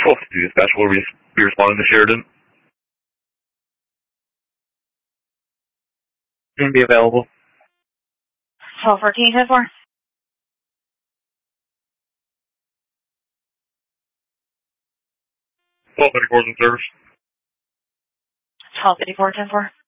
1252 dispatch will be responding to Sheridan. Can be available. 1214, 10-4. 1234 is in service. 1254, 10-4.